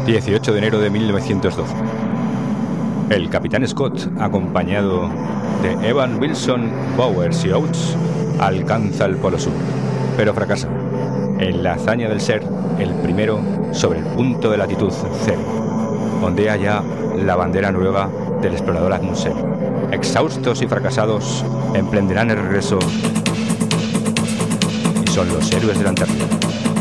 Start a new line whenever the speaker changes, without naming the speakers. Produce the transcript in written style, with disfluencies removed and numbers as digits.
18 de enero de 1912. El capitán Scott, acompañado de Evan Wilson, Bowers y Oates, alcanza el Polo Sur, pero fracasa en la hazaña del ser el primero sobre el punto de latitud cero. Ondea ya la bandera noruega del explorador Amundsen. Exhaustos y fracasados, emprenderán el regreso y son los héroes de la Antártida.